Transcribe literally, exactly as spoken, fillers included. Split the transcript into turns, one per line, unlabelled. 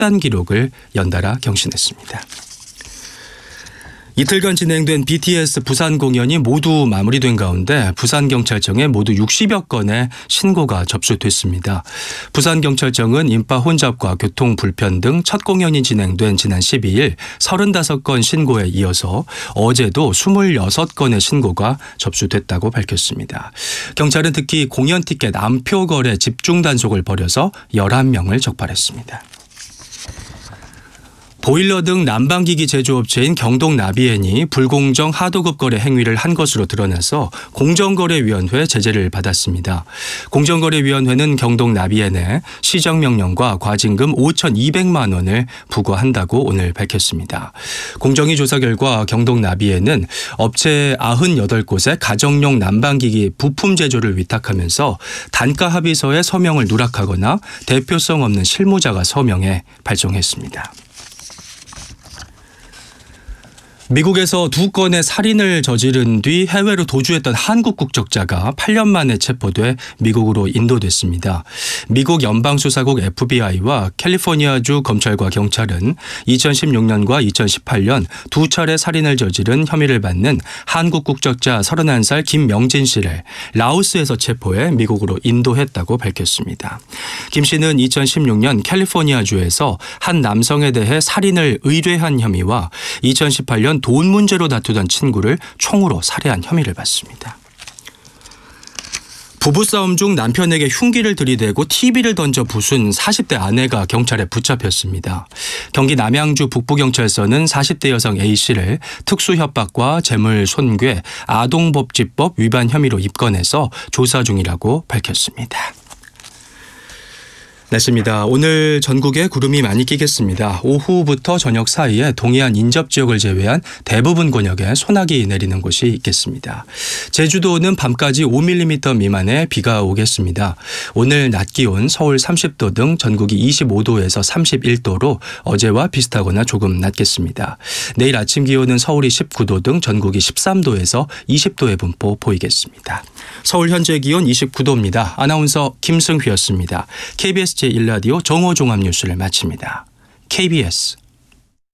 단 기록을 연달아 경신했습니다. 이틀간 진행된 비티에스 부산 공연이 모두 마무리된 가운데 부산경찰청에 모두 육십여 건의 신고가 접수됐습니다. 부산경찰청은 인파 혼잡과 교통 불편 등 첫 공연이 진행된 지난 십이 일 서른다섯 건 신고에 이어서 어제도 스물여섯 건의 신고가 접수됐다고 밝혔습니다. 경찰은 특히 공연 티켓 암표 거래 집중 단속을 벌여서 열한 명을 적발했습니다. 보일러 등 난방기기 제조업체인 경동나비엔이 불공정 하도급 거래 행위를 한 것으로 드러나서 공정거래위원회 제재를 받았습니다. 공정거래위원회는 경동나비엔에 시정명령과 과징금 오천이백만 원을 부과한다고 오늘 밝혔습니다. 공정위 조사 결과 경동나비엔은 업체 구십팔 곳에 가정용 난방기기 부품 제조를 위탁하면서 단가 합의서에 서명을 누락하거나 대표성 없는 실무자가 서명해 발송했습니다. 미국에서 두 건의 살인을 저지른 뒤 해외로 도주했던 한국 국적자가 팔 년 만에 체포돼 미국으로 인도됐습니다. 미국 연방수사국 에프비아이와 캘리포니아주 검찰과 경찰은 이천십육 년과 이천십팔 년 두 차례 살인을 저지른 혐의를 받는 한국 국적자 서른한 살 김명진 씨를 라오스에서 체포해 미국으로 인도했다고 밝혔습니다. 김 씨는 이천십육 년 캘리포니아주에서 한 남성에 대해 살인을 의뢰한 혐의와 이천십팔 년 돈 문제로 다투던 친구를 총으로 살해한 혐의를 받습니다. 부부싸움 중 남편에게 흉기를 들이대고 티비를 던져 부순 사십 대 아내가 경찰에 붙잡혔습니다. 경기 남양주 북부경찰서는 사십 대 여성 A씨를 특수협박과 재물 손괴, 아동복지법 위반 혐의로 입건해서 조사 중이라고 밝혔습니다. 날씨입니다. 오늘 전국에 구름이 많이 끼겠습니다. 오후부터 저녁 사이에 동해안 인접 지역을 제외한 대부분 권역에 소나기 내리는 곳이 있겠습니다. 제주도는 밤까지 오 밀리미터 미만의 비가 오겠습니다. 오늘 낮 기온 서울 삼십 도 등 전국이 이십오 도에서 삼십일 도로 어제와 비슷하거나 조금 낮겠습니다. 내일 아침 기온은 서울이 십구 도 등 전국이 십삼 도에서 이십 도의 분포 보이겠습니다. 서울 현재 기온 이십구 도입니다. 아나운서 김승휘였습니다. 케이비에스 제일 라디오 정오 종합 뉴스를 마칩니다. 케이비에스